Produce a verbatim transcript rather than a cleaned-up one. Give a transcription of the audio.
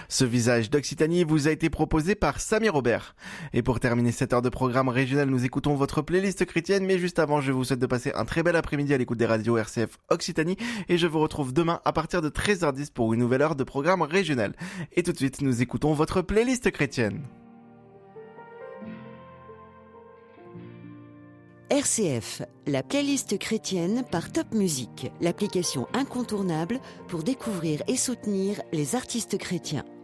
Ce visage d'Occitanie vous a été proposé par Samy Robert. Et pour terminer cette heure de programme régional, nous écoutons votre playlist chrétienne, mais juste avant, je vous souhaite de passer un très bel après-midi à l'écoute des radios R C F Occitanie, et je vous retrouve demain à partir de treize heures dix pour une nouvelle heure de programme régional. Et tout de suite, nous écoutons votre playlist chrétienne. R C F, la playlist chrétienne par Top Music, l'application incontournable pour découvrir et soutenir les artistes chrétiens.